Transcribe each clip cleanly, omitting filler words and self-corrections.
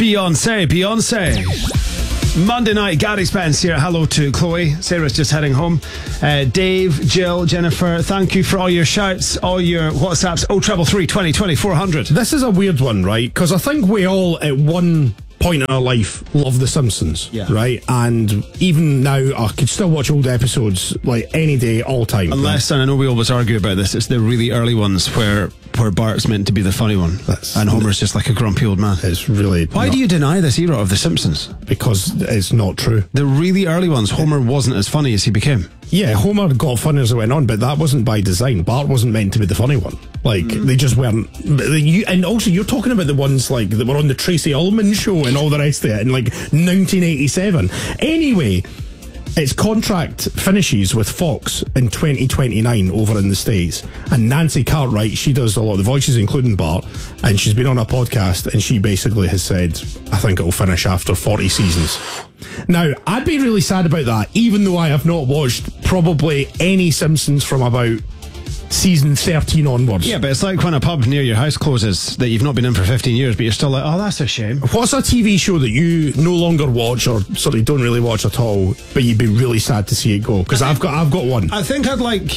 Beyonce. Monday night, Gary Spence here. Hello to Chloe. Sarah's just heading home. Dave, Jill, Jennifer, thank you for all your shouts, all your WhatsApps. 0333 20 20 400. This is a weird one, right? Because I think we all, at one point in our life, love The Simpsons, right? And even now, I could still watch old episodes like any day, all time. Unless, and I know we always argue about this, it's the really early ones where Bart's meant to be the funny one, and Homer's just like a grumpy old man. It's really... Why do you deny this era of The Simpsons? Because it's not true. The really early ones, Homer wasn't as funny as he became. Yeah, Homer got funny as it went on, but that wasn't by design. Bart wasn't meant to be the funny one. Like, they just weren't. And also, you're talking about the ones like that were on the Tracy Ullman show and all the rest of it in like 1987. Anyway, its contract finishes with Fox in 2029 over in the States. And Nancy Cartwright, she does a lot of the voices, including Bart, and she's been on a podcast and she basically has said, I think it'll finish after 40 seasons. Now, I'd be really sad about that, even though I have not watched probably any Simpsons from about season 13 onwards. Yeah, but it's like when a pub near your house closes that you've not been in for 15 years, but you're still like, oh, that's a shame. What's a TV show that you no longer watch or sort of don't really watch at all, but you'd be really sad to see it go? Because I've got one. I think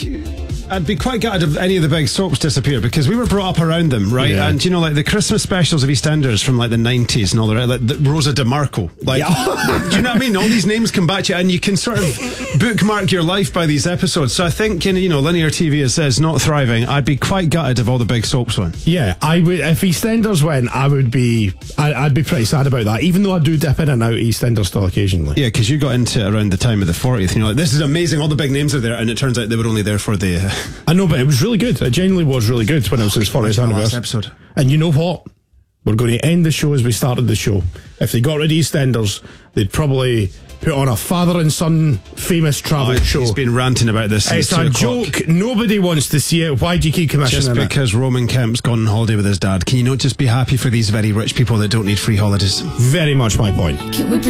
I'd be quite gutted if any of the big soaps disappear, because we were brought up around them, right? Yeah. And you know, like the Christmas specials of EastEnders from like the 90s and all that, like the Rosa DeMarco, like, do you know what I mean? All these names come back to you, and you can sort of bookmark your life by these episodes. So I think, you know, linear TV is not thriving. I'd be quite gutted if all the big soaps went. Yeah, I would. If EastEnders went, I'd be pretty sad about that. Even though I do dip in and out EastEnders still occasionally. Yeah, because you got into it around the time of the 40th. You know, like, this is amazing. All the big names are there, and it turns out they were only there for the. I know, but it was really good. It genuinely was really good when it was his 40th anniversary episode. And you know what? We're going to end the show as we started the show. If they got rid of EastEnders, they'd probably put on a father and son famous travel show. He's been ranting about this since It's a joke. Nobody wants to see it. Why do you keep commissioning it? Just because Roman Kemp's gone on holiday with his dad. Can you not just be happy for these very rich people that don't need free holidays? Very much my point.